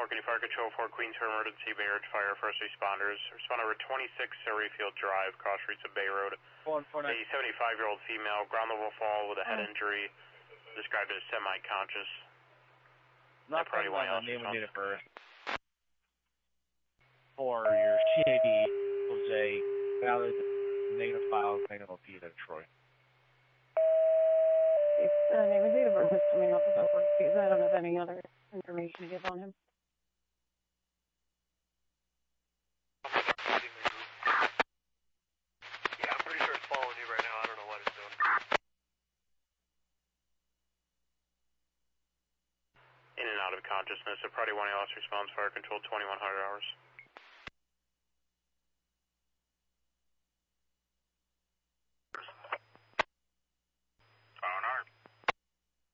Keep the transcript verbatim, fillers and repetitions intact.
four, can you fire control for Queens for emergency Bay Ridge Fire first responders? Respond over twenty-six Surreyfield Drive, cross streets of Bay Road. four one four nine. A seventy-five-year-old female, ground level fall with a head Oh. injury, described as semi-conscious. Not probably probably one else the name response. and date of birth. For your C A D was a valid negative file negative P to Troy. Uh, name and date of birth is coming up with that work because I don't have any other information to give on him. Yeah, I'm pretty sure it's following you right now. I don't know what it's doing. In and out of consciousness, a Priority one A L S response, fire control twenty-one hundred hours.